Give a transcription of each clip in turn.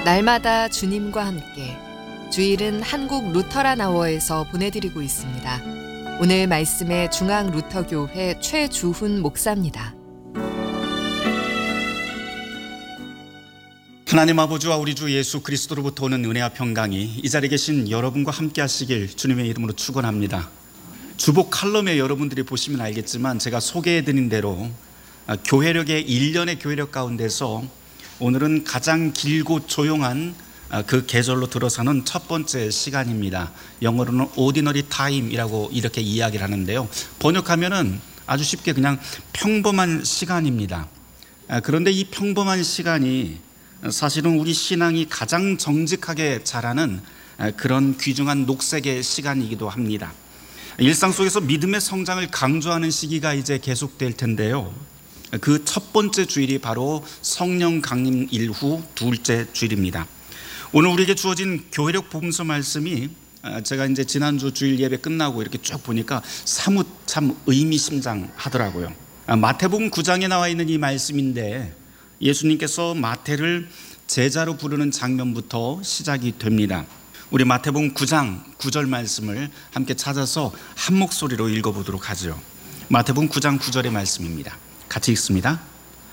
날마다 주님과 함께 주일은 한국 루터란 아워에서 보내드리고 있습니다. 오늘 말씀의 중앙루터교회 최주훈 목사입니다. 하나님 아버지와 우리 주 예수 그리스도로부터 오는 은혜와 평강이 이 자리에 계신 여러분과 함께 하시길 주님의 이름으로 축원합니다. 주보 칼럼에 여러분들이 보시면 알겠지만 제가 소개해드린 대로 교회력의 1년의 교회력 가운데서 오늘은 가장 길고 조용한 그 계절로 들어서는 첫 번째 시간입니다. 영어로는 ordinary time이라고 이렇게 이야기를 하는데요, 번역하면은 아주 쉽게 그냥 평범한 시간입니다. 그런데 이 평범한 시간이 사실은 우리 신앙이 가장 정직하게 자라는 그런 귀중한 녹색의 시간이기도 합니다. 일상 속에서 믿음의 성장을 강조하는 시기가 이제 계속될 텐데요, 그 첫 번째 주일이 바로 성령 강림 이후 둘째 주일입니다. 오늘 우리에게 주어진 교회력 복음서 말씀이 제가 이제 지난주 주일 예배 끝나고 이렇게 쭉 보니까 사뭇 참 의미심장하더라고요. 마태복음 9장에 나와 있는 이 말씀인데 예수님께서 마태를 제자로 부르는 장면부터 시작이 됩니다. 우리 마태복음 9장 9절 말씀을 함께 찾아서 한 목소리로 읽어보도록 하죠. 마태복음 9장 9절의 말씀입니다. 같이 읽습니다.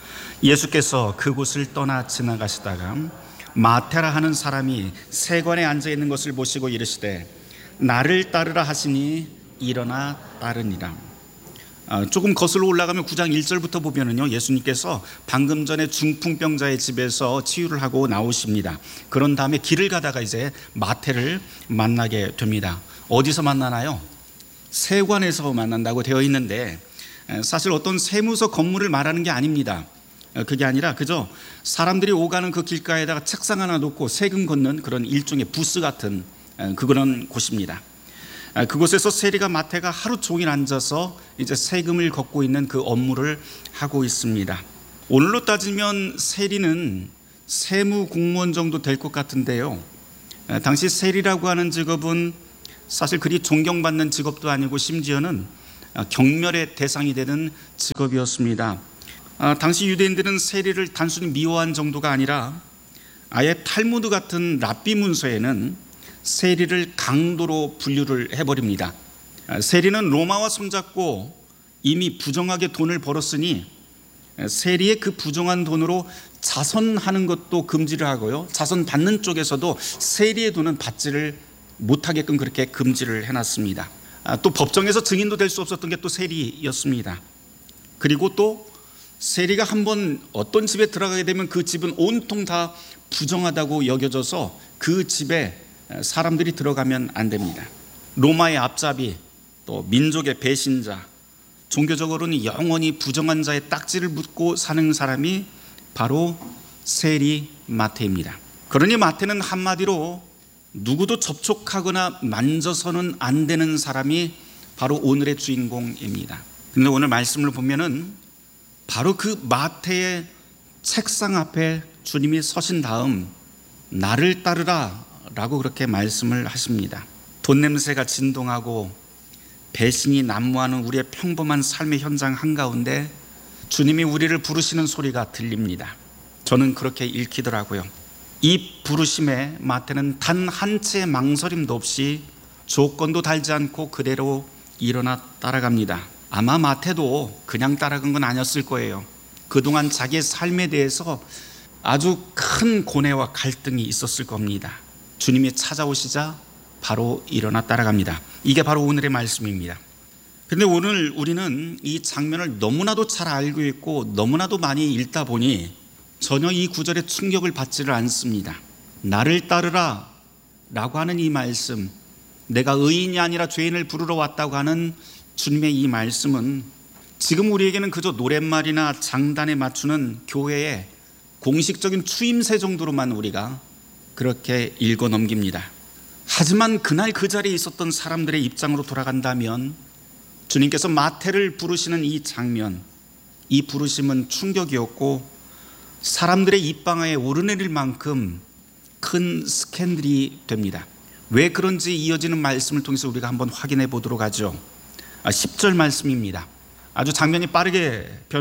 예수께서 그곳을 떠나 지나가시다가 마태라 하는 사람이 세관에 앉아 있는 것을 보시고 이르시되 나를 따르라 하시니 일어나 따르니라. 조금 거슬러 올라가면 9장 1절부터 보면은요, 예수님께서 방금 전에 중풍병자의 집에서 치유를 하고 나오십니다. 그런 다음에 길을 가다가 이제 마태를 만나게 됩니다. 어디서 만나나요? 세관에서 만난다고 되어 있는데 사실 어떤 세무서 건물을 말하는 게 아닙니다. 그게 아니라 그저 사람들이 오가는 그 길가에다가 책상 하나 놓고 세금 걷는 그런 일종의 부스 같은 그런 곳입니다. 그곳에서 세리가 마태가 하루 종일 앉아서 이제 세금을 걷고 있는 그 업무를 하고 있습니다. 오늘로 따지면 세리는 세무 공무원 정도 될 것 같은데요, 당시 세리라고 하는 직업은 사실 그리 존경받는 직업도 아니고 심지어는 경멸의 대상이 되는 직업이었습니다. 당시 유대인들은 세리를 단순히 미워한 정도가 아니라 아예 탈무드 같은 랍비 문서에는 세리를 강도로 분류를 해버립니다. 세리는 로마와 손잡고 이미 부정하게 돈을 벌었으니 세리의 그 부정한 돈으로 자선하는 것도 금지를 하고요, 자선 받는 쪽에서도 세리의 돈은 받지를 못하게끔 그렇게 금지를 해놨습니다. 또 법정에서 증인도 될 수 없었던 게 또 세리였습니다. 그리고 또 세리가 한번 어떤 집에 들어가게 되면 그 집은 온통 다 부정하다고 여겨져서 그 집에 사람들이 들어가면 안 됩니다. 로마의 앞잡이, 또 민족의 배신자, 종교적으로는 영원히 부정한 자의 딱지를 묻고 사는 사람이 바로 세리 마태입니다. 그러니 마태는 한마디로 누구도 접촉하거나 만져서는 안 되는 사람이 바로 오늘의 주인공입니다. 근데 오늘 말씀을 보면은 바로 그 마태의 책상 앞에 주님이 서신 다음 나를 따르라 라고 그렇게 말씀을 하십니다. 돈 냄새가 진동하고 배신이 난무하는 우리의 평범한 삶의 현장 한가운데 주님이 우리를 부르시는 소리가 들립니다. 저는 그렇게 읽히더라고요. 이 부르심에 마태는 단 한 채의 망설임도 없이 조건도 달지 않고 그대로 일어나 따라갑니다. 아마 마태도 그냥 따라간 건 아니었을 거예요. 그동안 자기의 삶에 대해서 아주 큰 고뇌와 갈등이 있었을 겁니다. 주님이 찾아오시자 바로 일어나 따라갑니다. 이게 바로 오늘의 말씀입니다. 근데 오늘 우리는 이 장면을 너무나도 잘 알고 있고 너무나도 많이 읽다 보니 전혀 이 구절에 충격을 받지를 않습니다. 나를 따르라 라고 하는 이 말씀, 내가 의인이 아니라 죄인을 부르러 왔다고 하는 주님의 이 말씀은 지금 우리에게는 그저 노랫말이나 장단에 맞추는 교회의 공식적인 추임새 정도로만 우리가 그렇게 읽어 넘깁니다. 하지만 그날 그 자리에 있었던 사람들의 입장으로 돌아간다면 주님께서 마태를 부르시는 이 장면, 이 부르심은 충격이었고 사람들의 입방아에 오르내릴 만큼 큰 스캔들이 됩니다. 왜 그런지 이어지는 말씀을 통해서 우리가 한번 확인해 보도록 하죠. 10절 말씀입니다. 아주 장면이 빠르게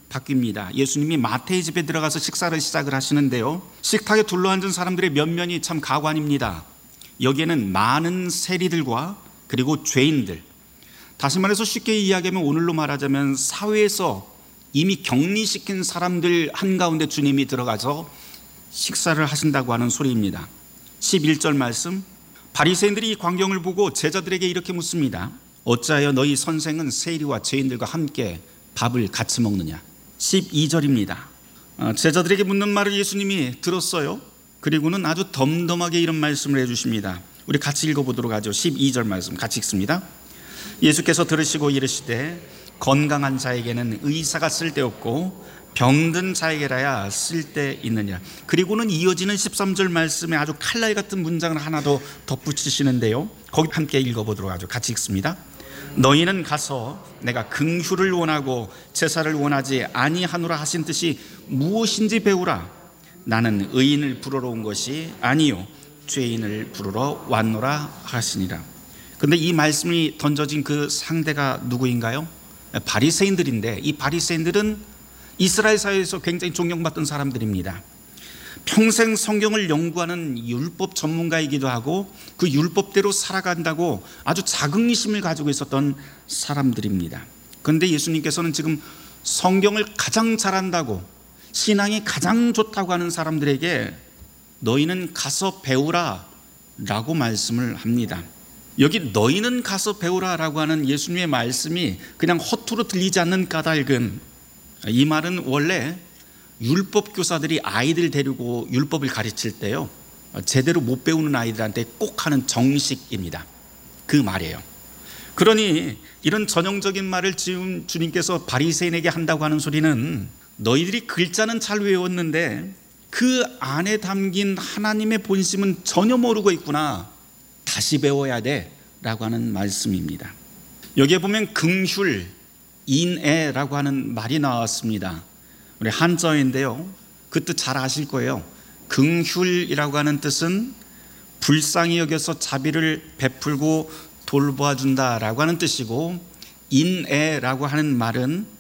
바뀝니다. 예수님이 마태의 집에 들어가서 식사를 시작을 하시는데요, 식탁에 둘러앉은 사람들의 면면이 참 가관입니다. 여기에는 많은 세리들과 그리고 죄인들, 다시 말해서 쉽게 이야기하면 오늘로 말하자면 사회에서 이미 격리시킨 사람들 한가운데 주님이 들어가서 식사를 하신다고 하는 소리입니다. 11절 말씀, 바리새인들이 이 광경을 보고 제자들에게 이렇게 묻습니다. 어찌하여 너희 선생은 세리와 죄인들과 함께 밥을 같이 먹느냐? 12절입니다. 제자들에게 묻는 말을 예수님이 들었어요. 그리고는 아주 덤덤하게 이런 말씀을 해주십니다. 우리 같이 읽어보도록 하죠. 12절 말씀 같이 읽습니다. 예수께서 들으시고 이르시되 건강한 자에게는 의사가 쓸데없고 병든 자에게라야 쓸데있느냐. 그리고는 이어지는 13절 말씀에 아주 칼날 같은 문장을 하나 더 덧붙이시는데요, 거기 함께 읽어보도록 하죠. 같이 읽습니다. 너희는 가서 내가 긍휼을 원하고 제사를 원하지 아니하노라 하신 뜻이 무엇인지 배우라. 나는 의인을 부르러 온 것이 아니요 죄인을 부르러 왔노라 하시니라. 그런데 이 말씀이 던져진 그 상대가 누구인가요? 바리새인들인데, 이 바리새인들은 이스라엘 사회에서 굉장히 존경받던 사람들입니다. 평생 성경을 연구하는 율법 전문가이기도 하고 그 율법대로 살아간다고 아주 자긍심을 가지고 있었던 사람들입니다. 그런데 예수님께서는 지금 성경을 가장 잘한다고, 신앙이 가장 좋다고 하는 사람들에게 너희는 가서 배우라 라고 말씀을 합니다. 여기 너희는 가서 배우라 라고 하는 예수님의 말씀이 그냥 허투루 들리지 않는 까닭은, 이 말은 원래 율법 교사들이 아이들 데리고 율법을 가르칠 때요, 제대로 못 배우는 아이들한테 꼭 하는 정식입니다. 그 말이에요. 그러니 이런 전형적인 말을 지금 주님께서 바리새인에게 한다고 하는 소리는, 너희들이 글자는 잘 외웠는데 그 안에 담긴 하나님의 본심은 전혀 모르고 있구나, 다시 배워야 돼 라고 하는 말씀입니다. 여기에 보면 긍휼, 인애라고 하는 말이 나왔습니다. 우리 한자어인데요, 그 뜻 잘 아실 거예요. 긍휼이라고 하는 뜻은 불쌍히 여겨서 자비를 베풀고 돌보아준다라고 하는 뜻이고, 인애라고 하는 말은